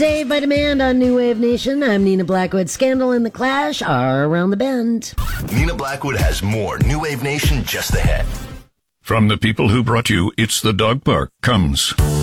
Saved by Demand on New Wave Nation. I'm Nina Blackwood. Scandal and the Clash are around the bend. Nina Blackwood has more New Wave Nation just ahead. From the people who brought you It's the Dog Park comes